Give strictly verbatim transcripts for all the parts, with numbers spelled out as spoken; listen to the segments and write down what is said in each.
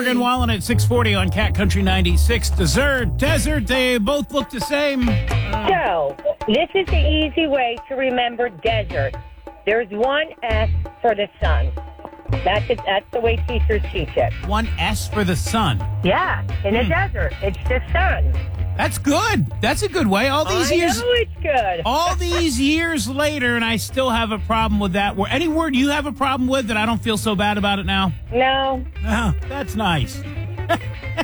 Morgan Wallen at six forty on Cat Country ninety-six. Dessert, desert, they both look the same. So, this is the easy way to remember desert. There's one S for the sun. That's it, that's the way teachers teach it. One S for the sun. Yeah, in a Hmm. desert, it's the sun. That's good. That's a good way. All these I years, know it's good. all these years later, and I still have a problem with that. Word. Any word you have a problem with that I don't feel so bad about it now? No. Oh, that's nice. All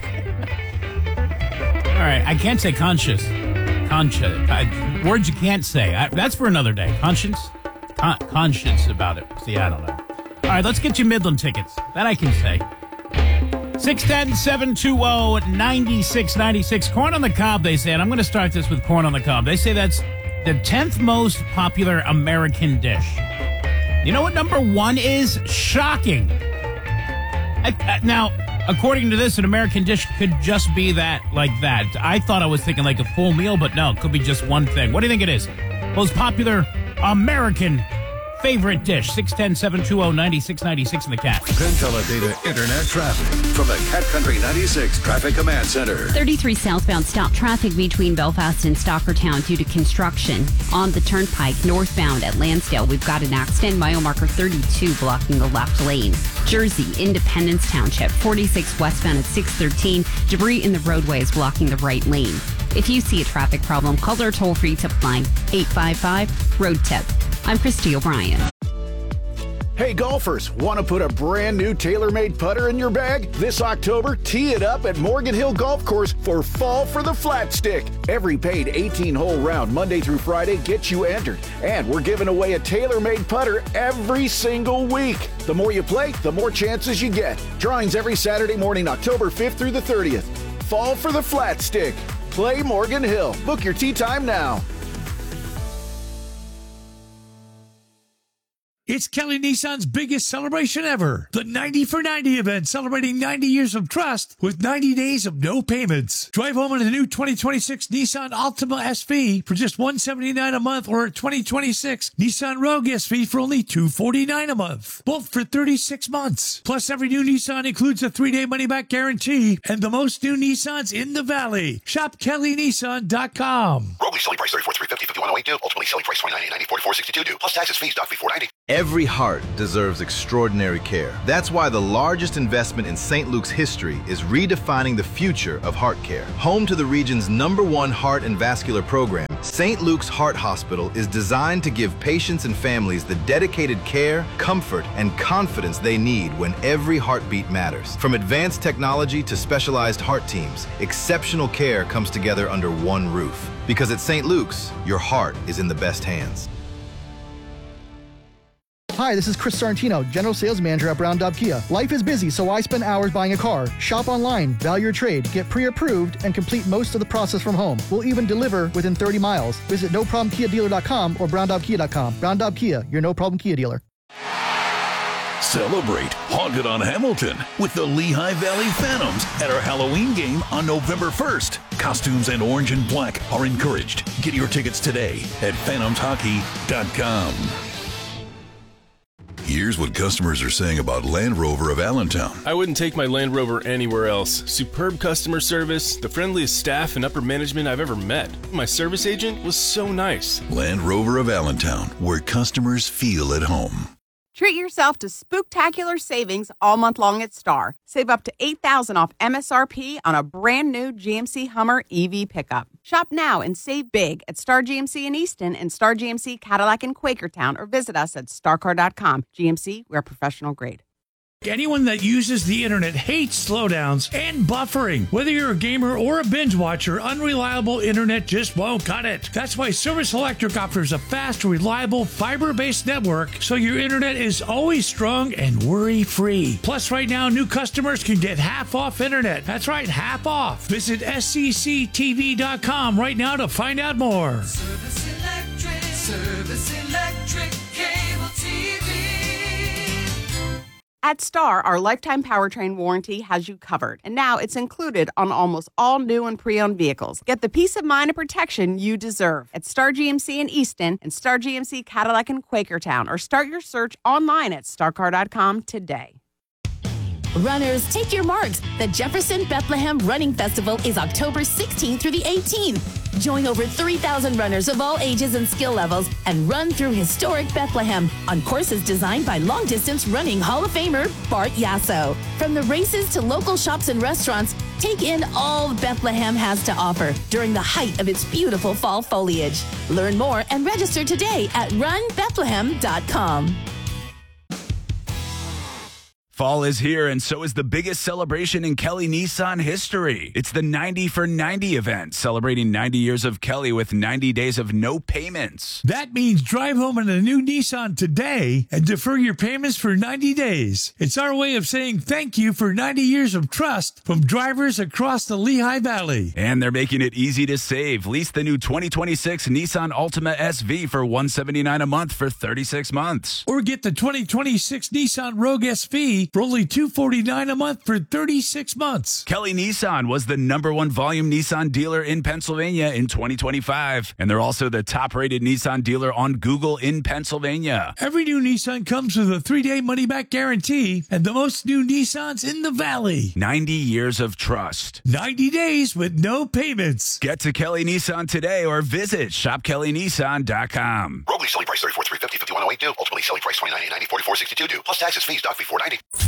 right, I can't say conscious. Conscious. I, words you can't say. I, that's for another day. Conscience? Con- conscience about it. See, I don't know. All right, let's get you Midland tickets. That I can say. six one zero, seven two zero, nine six nine six. Corn on the cob, they say. And I'm going to start this with corn on the cob. They say that's the tenth most popular American dish. You know what number one is? Shocking. I, I, now, according to this, an American dish could just be that, like that. I thought I was thinking like a full meal, but no, it could be just one thing. What do you think it is? Most popular American favorite dish. six one zero, seven two zero, nine six nine six in the Cat. Pentela Internet traffic from the Cat Country ninety-six Traffic Command Center. thirty-three southbound stop traffic between Belfast and Stockertown due to construction. On the Turnpike northbound at Lansdale, we've got an accident. Mile marker thirty-two blocking the left lane. Jersey, Independence Township, forty-six westbound at six thirteen. Debris in the roadway is blocking the right lane. If you see a traffic problem, call our toll-free tip line, eight five five, road tip. I'm Christy O'Brien. Hey golfers, want to put a brand new TaylorMade putter in your bag? This October, tee it up at Morgan Hill Golf Course for Fall for the Flat Stick. Every paid eighteen-hole round, Monday through Friday, gets you entered. And we're giving away a TaylorMade putter every single week. The more you play, the more chances you get. Drawings every Saturday morning, October fifth through the thirtieth. Fall for the Flat Stick. Play Morgan Hill. Book your tee time now. It's Kelly Nissan's biggest celebration ever. The ninety for ninety event celebrating ninety years of trust with ninety days of no payments. Drive home in a new twenty twenty-six Nissan Altima S V for just one hundred seventy-nine dollars a month or a twenty twenty-six Nissan Rogue S V for only two hundred forty-nine dollars a month. Both for thirty-six months. Plus, every new Nissan includes a three-day money-back guarantee and the most new Nissans in the Valley. Shop Kelly Nissan dot com. Rogue lease selling price thirty-four thousand three hundred fifty dollars, fifty-one thousand eighty-two dollars. Ultimately selling price twenty-nine thousand eight hundred ninety-four thousand four hundred sixty-two dollars. Plus taxes, fees, doc fee four hundred ninety dollars. Every heart deserves extraordinary care. That's why the largest investment in Saint Luke's history is redefining the future of heart care. Home to the region's number one heart and vascular program, Saint Luke's Heart Hospital is designed to give patients and families the dedicated care, comfort, and confidence they need when every heartbeat matters. From advanced technology to specialized heart teams, exceptional care comes together under one roof. Because at Saint Luke's, your heart is in the best hands. Hi, this is Chris Sarantino, General Sales Manager at Brown Daub Kia. Life is busy, so I spend hours buying a car. Shop online, value your trade, get pre-approved, and complete most of the process from home. We'll even deliver within thirty miles. Visit no problem kia dealer dot com or brown daub kia dot com. Brown Daub Kia, your no-problem Kia dealer. Celebrate Haunted on Hamilton with the Lehigh Valley Phantoms at our Halloween game on November first. Costumes and orange and black are encouraged. Get your tickets today at phantoms hockey dot com. Here's what customers are saying about Land Rover of Allentown. I wouldn't take my Land Rover anywhere else. Superb customer service, the friendliest staff and upper management I've ever met. My service agent was so nice. Land Rover of Allentown, where customers feel at home. Treat yourself to spooktacular savings all month long at Star. Save up to eight thousand dollars off M S R P on a brand new G M C Hummer E V pickup. Shop now and save big at Star G M C in Easton and Star G M C Cadillac in Quakertown, or visit us at star car dot com. G M C, we're professional grade. Anyone that uses the internet hates slowdowns and buffering. Whether you're a gamer or a binge watcher, unreliable internet just won't cut it. That's why Service Electric offers a fast, reliable, fiber-based network so your internet is always strong and worry-free. Plus, right now, new customers can get half off internet. That's right, half off. Visit S C C T V dot com right now to find out more. Service Electric, Service Electric, cable T V. At Star, our lifetime powertrain warranty has you covered, and now it's included on almost all new and pre-owned vehicles. Get the peace of mind and protection you deserve at Star G M C in Easton and Star G M C Cadillac in Quakertown, or start your search online at star car dot com today. Runners, take your marks. The Jefferson Bethlehem Running Festival is October sixteenth through the eighteenth. Join over three thousand runners of all ages and skill levels and run through historic Bethlehem on courses designed by long-distance running Hall of Famer Bart Yasso. From the races to local shops and restaurants, take in all Bethlehem has to offer during the height of its beautiful fall foliage. Learn more and register today at run bethlehem dot com. Fall is here, and so is the biggest celebration in Kelly Nissan history. It's the ninety for ninety event, celebrating ninety years of Kelly with ninety days of no payments. That means drive home in a new Nissan today and defer your payments for ninety days. It's our way of saying thank you for ninety years of trust from drivers across the Lehigh Valley. And they're making it easy to save. Lease the new twenty twenty-six Nissan Altima S V for one hundred seventy-nine dollars a month for thirty-six months. Or get the twenty twenty-six Nissan Rogue S V for only two hundred forty-nine dollars a month for thirty-six months. Kelly Nissan was the number one volume Nissan dealer in Pennsylvania in twenty twenty-five. And they're also the top-rated Nissan dealer on Google in Pennsylvania. Every new Nissan comes with a three-day money-back guarantee and the most new Nissans in the valley. ninety years of trust. ninety days with no payments. Get to Kelly Nissan today or visit shop kelly nissan dot com. Rogue selling price thirty-four thousand three hundred fifty dollars, fifty-one oh eight due. Ultimately selling price twenty-nine thousand eight hundred ninety, forty-four sixty-two due. Plus taxes, fees, doc fee four ninety.